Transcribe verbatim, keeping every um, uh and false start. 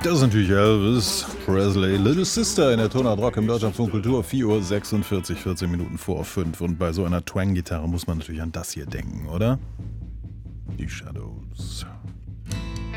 Das ist natürlich Elvis Presley, Little Sister in der Tonart Rock im Deutschlandfunk Kultur, vier Uhr sechsundvierzig, vierzehn Minuten vor fünf. Und bei so einer Twang-Gitarre muss man natürlich an das hier denken, oder? Die Shadows.